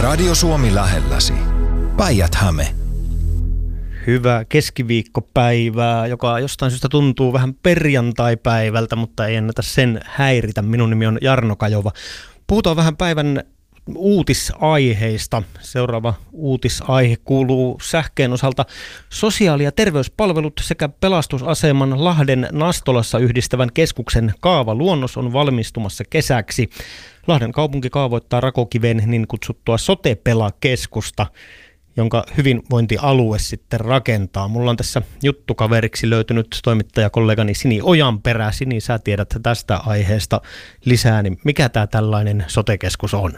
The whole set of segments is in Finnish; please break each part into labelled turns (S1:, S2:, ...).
S1: Radio Suomi lähelläsi. Päijät-Häme.
S2: Hyvää keskiviikkopäivää, joka jostain syystä tuntuu vähän perjantaipäivältä, mutta ei ennätä sen häiritä. Minun nimi on Jarno Kajova. Puhutaan vähän päivän uutisaiheista. Seuraava uutisaihe kuuluu sähkeen osalta sosiaali- ja terveyspalvelut sekä pelastusaseman Lahden Nastolassa yhdistävän keskuksen kaavaluonnos on valmistumassa kesäksi. Lahden kaupunki kaavoittaa Rakokiven niin kutsuttua sote-pelakeskusta, jonka hyvinvointialue sitten rakentaa. Mulla on tässä juttukaveriksi löytynyt toimittajakollegani Sini Ojanperä. Sini, sä tiedät tästä aiheesta lisää, niin mikä tämä tällainen sote-keskus on?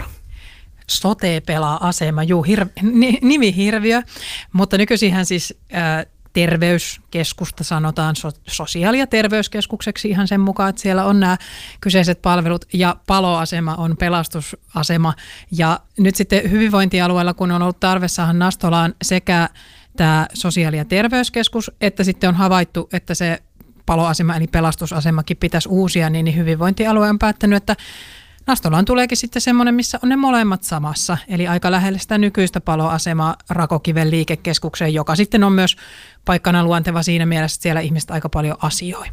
S3: Sote-pela-asema, nimihirviö, mutta nykyisinhän siis terveyskeskusta sanotaan sosiaali- ja terveyskeskukseksi ihan sen mukaan, että siellä on nämä kyseiset palvelut ja paloasema on pelastusasema. Ja nyt sitten hyvinvointialueella, kun on ollut tarve saada Nastolaan sekä tämä sosiaali- ja terveyskeskus, että sitten on havaittu, että se paloasema eli pelastusasemakin pitäisi uusia, niin hyvinvointialue on päättänyt, että Nastolaan tuleekin sitten semmoinen, missä on ne molemmat samassa, eli aika lähellä sitä nykyistä paloasemaa Rakokiven liikekeskukseen, joka sitten on myös paikkana luonteva siinä mielessä, että siellä ihmiset aika paljon asioi.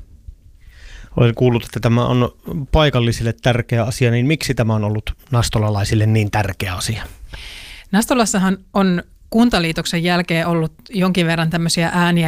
S2: Olen kuullut, että tämä on paikallisille tärkeä asia, niin miksi tämä on ollut nastolalaisille niin tärkeä asia?
S3: Nastolassahan on kuntaliitoksen jälkeen ollut jonkin verran tämmöisiä ääniä,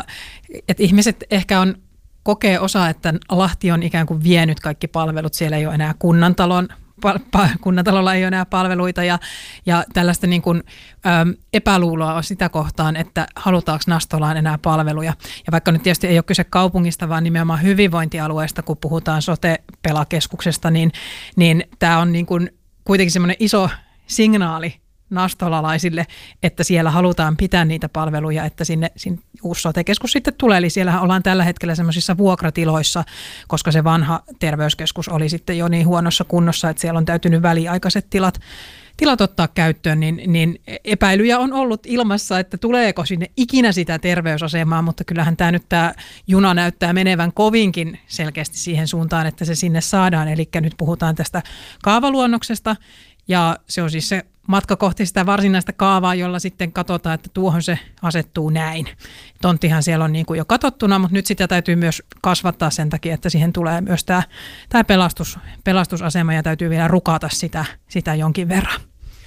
S3: että ihmiset ehkä kokee osa, että Lahti on ikään kuin vienyt kaikki palvelut. Siellä ei ole enää kunnantalolla ei ole enää palveluita ja tällaista niin kuin, epäluuloa on sitä kohtaan, että halutaanko Nastolaan enää palveluja. Ja vaikka nyt tietysti ei ole kyse kaupungista, vaan nimenomaan hyvinvointialueesta, kun puhutaan sote-pelakeskuksesta, niin tämä on niin kuin kuitenkin semmoinen iso signaali nastolalaisille, että siellä halutaan pitää niitä palveluja, että sinne uusi sote-keskus sitten tulee. Eli siellähän ollaan tällä hetkellä semmoisissa vuokratiloissa, koska se vanha terveyskeskus oli sitten jo niin huonossa kunnossa, että siellä on täytynyt väliaikaiset tilat ottaa käyttöön, niin epäilyjä on ollut ilmassa, että tuleeko sinne ikinä sitä terveysasemaa, mutta kyllähän tämä juna näyttää menevän kovinkin selkeästi siihen suuntaan, että se sinne saadaan. Eli nyt puhutaan tästä kaavaluonnoksesta, ja se on siis se matka kohti sitä varsinaista kaavaa, jolla sitten katsotaan, että tuohon se asettuu näin. Tonttihan siellä on niin kuin jo katsottuna, mutta nyt sitä täytyy myös kasvattaa sen takia, että siihen tulee myös tämä pelastusasema ja täytyy vielä rukata sitä jonkin verran.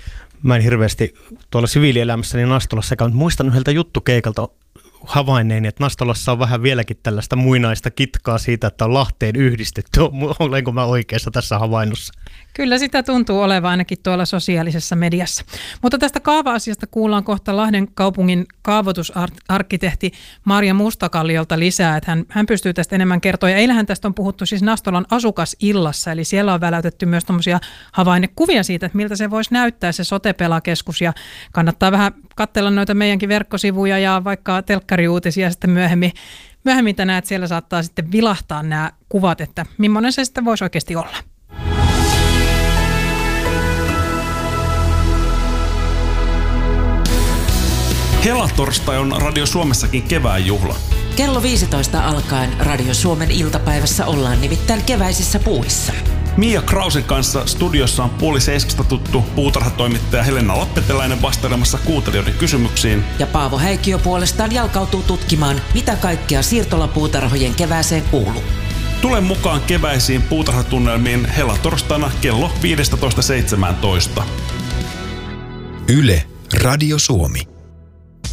S2: Mä en hirveästi tuolla siviilielämässäni Nastolassa käynyt. Muistan yhdeltä juttukeikalta havainneeni, että Nastolassa on vähän vieläkin tällaista muinaista kitkaa siitä, että on Lahteen yhdistetty. Olenko mä oikeassa tässä havainnossa?
S3: Kyllä sitä tuntuu olevan ainakin tuolla sosiaalisessa mediassa. Mutta tästä kaava-asiasta kuullaan kohta Lahden kaupungin kaavoitusarkkitehti Marja Mustakalliolta lisää, että hän pystyy tästä enemmän kertoa. Ja eilähän tästä on puhuttu siis Nastolan asukasillassa, eli siellä on väläytetty myös tuommoisia havainnekuvia siitä, että miltä se voisi näyttää se sote-pelakeskus. Ja kannattaa vähän katsella noita meidänkin verkkosivuja ja vaikka telkkariuutisia sitten myöhemmin tänään, että siellä saattaa sitten vilahtaa nämä kuvat, että millainen se sitten voisi oikeasti olla.
S4: Helatorstai on Radio Suomessakin kevään juhla.
S5: Kello 15 alkaen Radio Suomen iltapäivässä ollaan nimittäin keväisissä puuhissa.
S4: Mia Krausen kanssa studiossa on 6:30 tuttu puutarhatoimittaja Helena Lappeteläinen vastailemassa kuuntelijoiden kysymyksiin.
S5: Ja Paavo Häikkiö puolestaan jalkautuu tutkimaan, mitä kaikkea siirtolapuutarhojen kevääseen kuuluu.
S4: Tule mukaan keväisiin puutarhatunnelmiin helatorstaina kello 15:17.
S1: Yle, Radio Suomi.